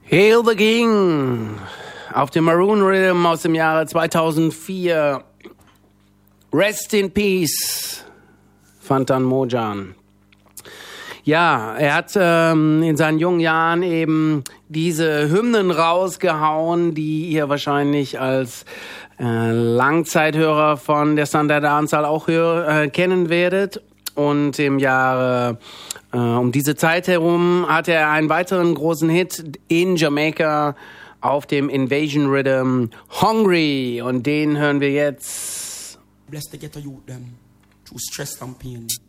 Hail the King auf dem Maroon Rhythm aus dem Jahre 2004. Rest in Peace, Fantan Mojaan. Ja, er hat in seinen jungen Jahren eben diese Hymnen rausgehauen, die ihr wahrscheinlich als Langzeithörer von der Standard Dancehall auch kennen werdet. Und im Jahre um diese Zeit herum hatte er einen weiteren großen Hit in Jamaika auf dem Invasion Rhythm Hungry. Und den hören wir jetzt. Bless the ghetto youth them through stress and pain.